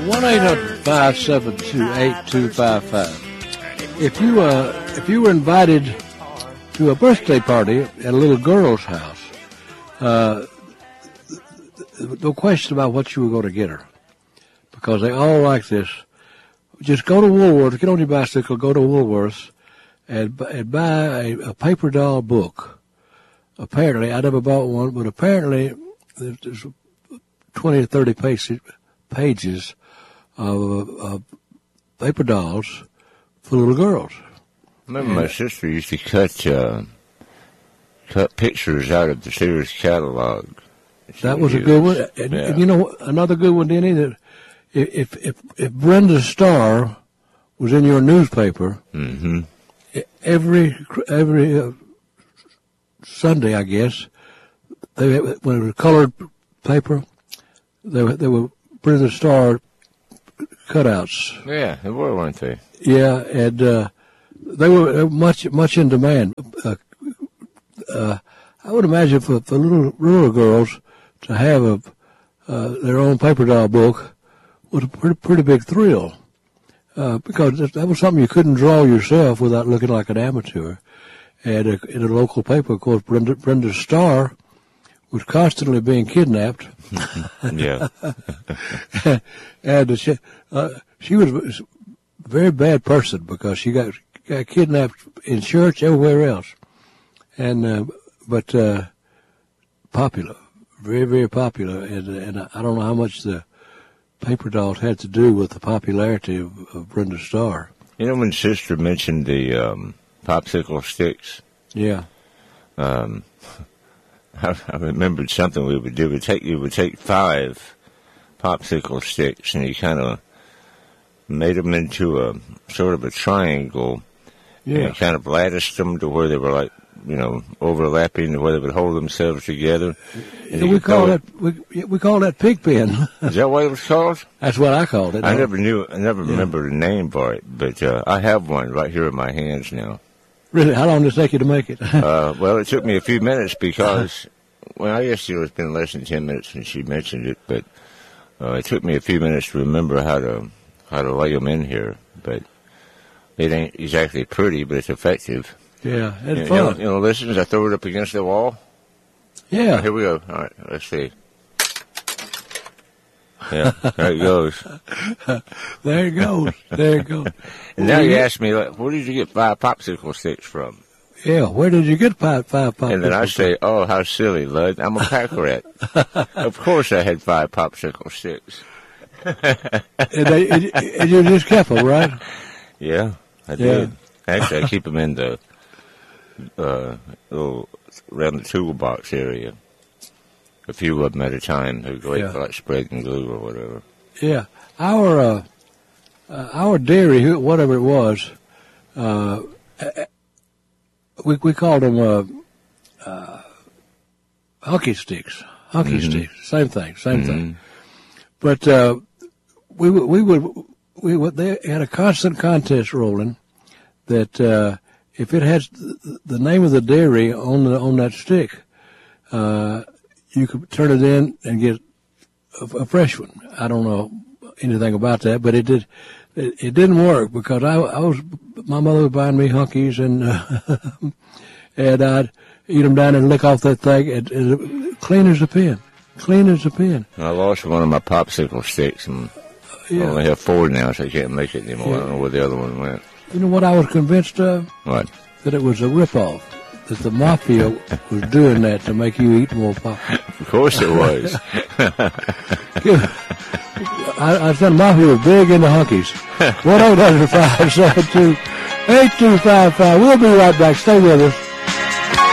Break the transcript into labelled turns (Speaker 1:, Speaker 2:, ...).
Speaker 1: 1-800-572-8255. If you were invited to a birthday party at a little girl's house, no question about what you were going to get her, because they all like this. Just go to Woolworths, get on your bicycle, go to Woolworths, and buy a paper doll book. Apparently, I never bought one, but apparently there's 20 or 30 pages of paper dolls for little girls.
Speaker 2: I remember my sister used to cut pictures out of the Sears catalog.
Speaker 1: That was a good one. And you know, another good one, Denny, that if Brenda Starr was in your newspaper,
Speaker 2: mm-hmm.
Speaker 1: every Sunday, I guess, when it was colored paper, there were Brenda Starr cutouts.
Speaker 2: Yeah, they were, weren't they?
Speaker 1: Yeah, and they were much in demand. I would imagine for little girls to have their own paper doll book was a pretty big thrill, because that was something you couldn't draw yourself without looking like an amateur. And in a local paper, of course, Brenda Starr was constantly being kidnapped.
Speaker 2: Yeah.
Speaker 1: And she was a very bad person, because she got kidnapped in church, everywhere else. And but popular, very, very popular. And I don't know how much the paper dolls had to do with the popularity of Brenda Starr.
Speaker 2: You know, when Sister mentioned the popsicle sticks.
Speaker 1: Yeah.
Speaker 2: I remembered something we would do. You would take 5 popsicle sticks, and you kind of made them into a sort of a triangle.
Speaker 1: Yeah.
Speaker 2: And kind of latticed them to where they were like, you know, overlapping, to where they would hold themselves together.
Speaker 1: And we call that pigpen.
Speaker 2: Is that what it was called?
Speaker 1: That's what I called it.
Speaker 2: I never remembered a name for it, but I have one right here in my hands now.
Speaker 1: Really? How long did it take you to make it?
Speaker 2: Well, it took me a few minutes because, well, I guess it's been less than 10 minutes since she mentioned it, but it took me a few minutes to remember how to lay them in here. But it ain't exactly pretty, but it's effective.
Speaker 1: Yeah, it's fun.
Speaker 2: You know, listen, as I throw it up against the wall.
Speaker 1: Yeah.
Speaker 2: Here we go. All right, let's see. Yeah, there it goes.
Speaker 1: There it goes. There it goes.
Speaker 2: And now you ask me, like, where did you get 5 popsicle sticks from?
Speaker 1: Yeah, where did you get 5 popsicle?
Speaker 2: And then I say, oh, how silly, Lud. I'm a pack rat. Of course I had 5 popsicle sticks.
Speaker 1: and you just kept them, right?
Speaker 2: Yeah, I did. Actually, I keep them in the little around the toolbox area. A few of them at a time. They're great for like spreading glue or whatever.
Speaker 1: Yeah, our dairy, whatever it was, we called them hockey sticks. Hockey sticks, same thing. But they had a constant contest rolling that if it had the name of the dairy on that stick, you could turn it in and get a fresh one. I don't know anything about that, but it didn't work, because my mother was buying me Hunkies, and I'd eat them down and lick off that thing, and clean as a pin. Clean as a pin.
Speaker 2: I lost one of my popsicle sticks, and I only have 4 now, so I can't make it anymore. I don't know where the other one went.
Speaker 1: You know what I was convinced of?
Speaker 2: What?
Speaker 1: That it was a ripoff. That the mafia was doing that to make you eat more pop.
Speaker 2: Of course it was.
Speaker 1: I said mafia was big into Hunkies. 1-800-572-8255. We'll be right back. Stay with us.